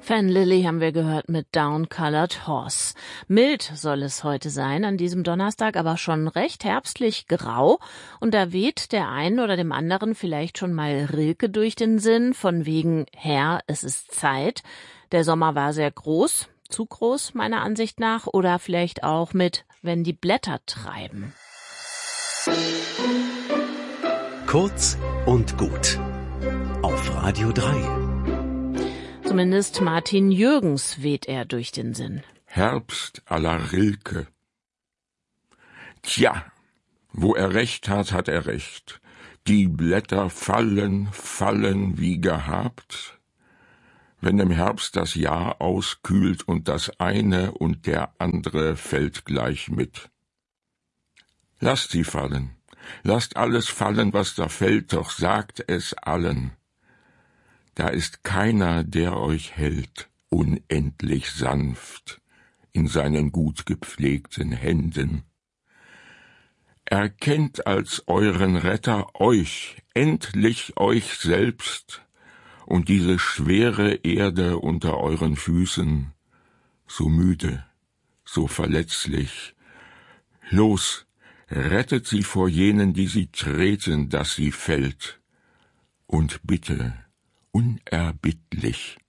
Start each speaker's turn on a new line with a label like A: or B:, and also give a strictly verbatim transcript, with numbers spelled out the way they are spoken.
A: Fan Lily haben wir gehört mit Down Colored Horse. Mild soll es heute sein, an diesem Donnerstag, aber schon recht herbstlich grau. Und da weht der einen oder dem anderen vielleicht schon mal Rilke durch den Sinn, von wegen, Herr, es ist Zeit. Der Sommer war sehr groß, zu groß meiner Ansicht nach, oder vielleicht auch mit, wenn die Blätter treiben.
B: Kurz und gut. Auf Radio drei.
A: Zumindest Martin Jürgens weht er durch den Sinn.
C: Herbst à la Rilke. Tja, wo er recht hat, hat er recht. Die Blätter fallen, fallen wie gehabt. Wenn im Herbst das Jahr auskühlt und das eine und der andere fällt gleich mit. Lasst sie fallen, lasst alles fallen, was da fällt, doch sagt es allen. Da ist keiner, der euch hält, unendlich sanft in seinen gut gepflegten Händen. Erkennt als euren Retter euch, endlich euch selbst und diese schwere Erde unter euren Füßen, so müde, so verletzlich. Los, rettet sie vor jenen, die sie treten, dass sie fällt, und bitte, unerbittlich,